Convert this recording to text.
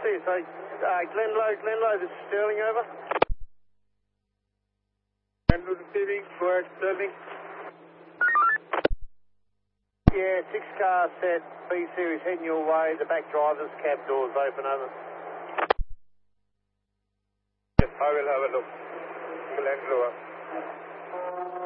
CSA, Glenlow, this is Sterling, over. Glenlow receiving, go ahead, Sterling. Yeah, 6 car set, B series heading your way, the back driver's cab doors open, over. Yes, I will have a look. Glenlow.